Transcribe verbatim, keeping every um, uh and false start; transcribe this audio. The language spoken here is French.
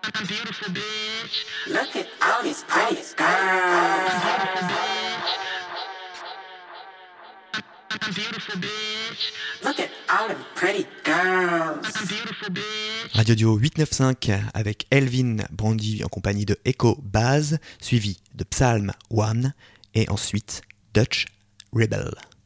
Beautiful bitch. Look at all these pretty girls. Beautiful bitch. Look at all them pretty girls. Beautiful bitch. Radio Duo huit neuf cinq avec Elvin Brandy en compagnie de Echo Baz, suivi de Psalm One et ensuite Dutch Rebel.